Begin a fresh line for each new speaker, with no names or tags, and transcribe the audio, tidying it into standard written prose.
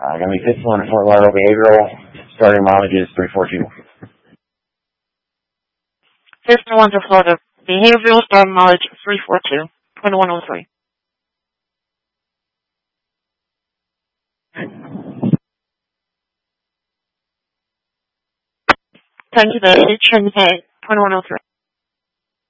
Going to be 51 Fort Lauderdale Behavioral. Starting mileage is 342.
51 to Florida Behavioral, starting mileage 342. 2103. Thank you, Betty. Trinity, 2103.